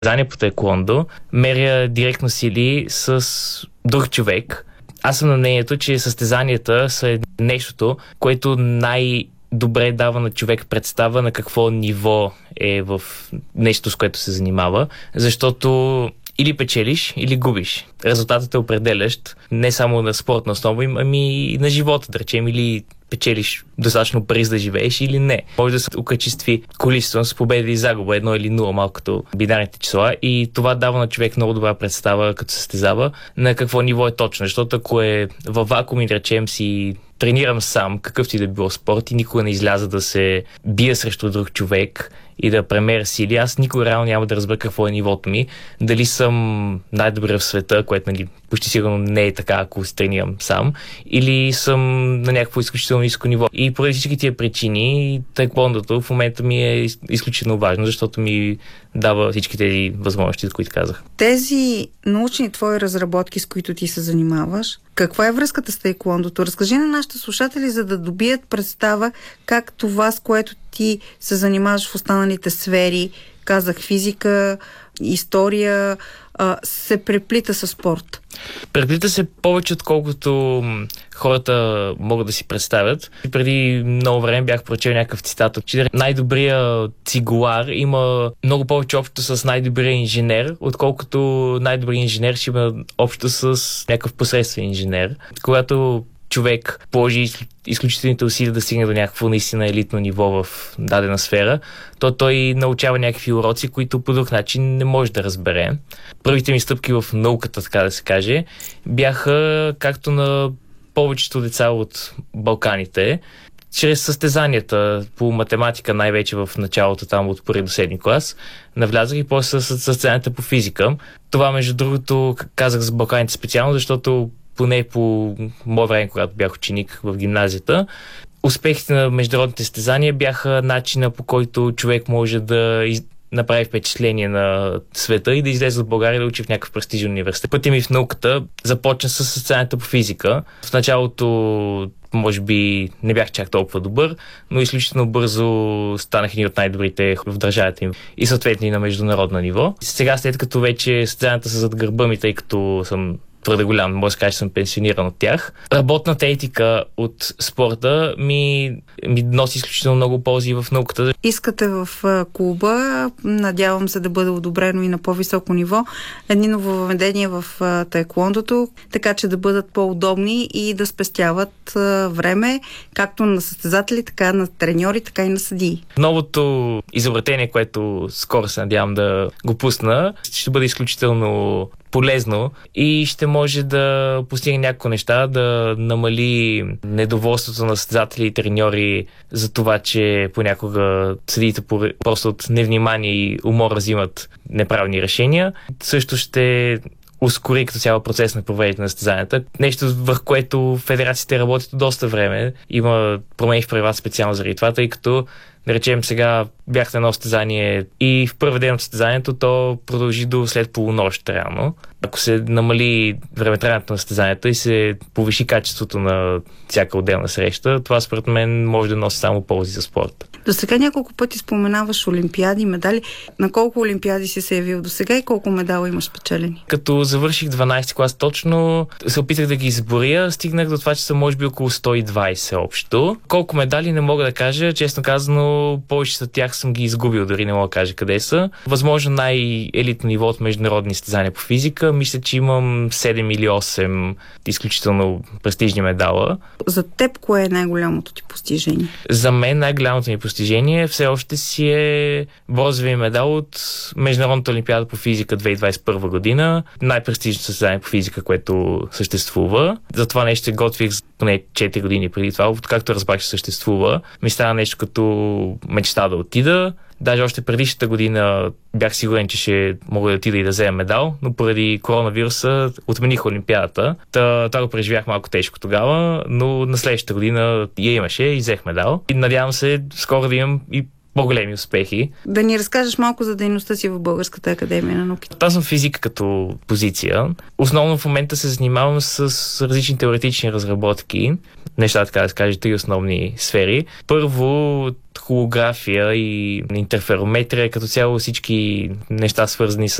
състезание по таеквондо, меря директно сили с друг човек. Аз съм на мнението, че състезанията са нещото, което най-добре дава на човек представа на какво ниво е в нещо, с което се занимава, защото или печелиш, или губиш. Резултатът е определящ не само на спортна основа, ами и на живота, да речем, или печелиш достатъчно пари да живееш или не. Може да се окачестви количествено с победа и загуба, 1 или 0, малко като бинарните числа, и това дава на човек много добра представа, като се състезава, на какво ниво е точно. Защото ако е във вакуум и, да речем, си тренирам сам, какъвто и да било спорт, и никога не изляза да се бия срещу друг човек и да премеря сили, аз никога реално няма да разбера какво е нивото ми. Дали съм най-добре в света, което почти сигурно не е така, ако се тренирам сам, или съм на някакво изключително ниско ниво. И поради всички тия причини, таеквондото в момента ми е изключително важно, защото ми дава всички тези възможности, за които казах. Тези научни твои разработки, с които ти се занимаваш, каква е връзката с таеквондото? Разкажи на нашите слушатели, за да добият представа как това, с което ти се занимаваш в останалите сфери, казах физика, история, се преплита с спорт. Преплита се повече, отколкото хората могат да си представят. Преди много време бях прочел някакъв цитат, че най-добрият цигулар има много повече общо с най-добрия инженер, отколкото най-добрият инженер ще има общо с някакъв посредствен инженер. Когато човек положи изключителните усилия да стигне до някакво наистина елитно ниво в дадена сфера, то той научава някакви уроци, които по друг начин не може да разбере. Първите ми стъпки в науката, така да се каже, бяха както на повечето деца от Балканите, чрез състезанията по математика, най-вече в началото, там от първи до 7 клас, навлязах и после състезанията по физика. Това, между другото, казах за Балканите специално, защото поне по мое време, когато бях ученик в гимназията, успехите на международните състезания бяха начина, по който човек може да направи впечатление на света и да излезе от България да учи в някакъв престижен университет. Пътя ми в науката започна с състезанията по физика. В началото може би не бях чак толкова добър, но изключително бързо станах един от най-добрите в държавата им и съответно и на международно ниво. Сега, след като вече състезанията са зад гърба ми, тъй като съм твърде голям, може да кажа, че съм пенсиониран от тях. Работната етика от спорта ми носи изключително много ползи в науката. Искате в клуба, надявам се да бъде одобрено и на по-високо ниво, едни нововведения в таеквондото, така че да бъдат по-удобни и да спестяват време, както на състезатели, така на треньори, така и на съдии. Новото изобретение, което скоро се надявам да го пусна, ще бъде изключително полезно и ще може да постигне някакво неща, да намали недоволството на състезатели и треньори за това, че понякога съдиите просто от невнимание и умора взимат неправилни решения. Също ще ускори като цяло процес на проведение на състезанията. Нещо, върху което федерациите работят доста време. Има промени в правила специално заради това, тъй като, да речем, сега бях на едно състезание и в първи ден от състезанието то продължи до след полунощ реално. Ако се намали времетраенето на състезанията и се повиши качеството на всяка отделна среща, това според мен може да носи само ползи за спорта. До сега няколко пъти споменаваш олимпиади, медали. На колко олимпиади си се явил до сега и колко медала имаш спечелени? Като завърших 12 клас точно, се опитах да ги изборя, стигнах до това, че са може би около 120 общо. Колко медали не мога да кажа, честно казано, повечето от тях съм ги изгубил, дори не мога да кажа къде са. Възможно най-елитно ниво от международни състезания по физика, мисля, че имам 7 или 8 изключително престижни медала. За теб кое е най-голямото ти постижение? За мен най-голямото ми постижение все още си е бронзовия медал от Международната олимпиада по физика 2021 година. Най-престижното състезание по физика, което съществува. За това нещо се готвих поне 4 години преди това. Както разбрах, че съществува, ми стана нещо като мечта да отида. Даже още предишната година бях сигурен, че ще мога да отида и да взема медал, но поради коронавируса отмених олимпиадата. Това го преживях малко тежко тогава, но на следващата година я имаше и взех медал. И надявам се скоро да имам и по-големи успехи. Да ни разкажеш малко за дейността си в Българската академия на науките. Аз съм физик като позиция. Основно в момента се занимавам с различни теоретични разработки. Неща, така да се каже, 3 основни сфери. Първо, холография и интерферометрия, като цяло всички неща свързани с